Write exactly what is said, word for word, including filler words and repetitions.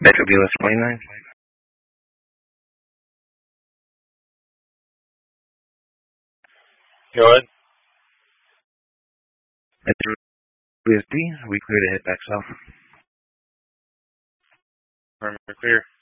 Metro B L S twenty-nine. Go ahead. Metro B S D, we clear to head back south. Perimeter clear.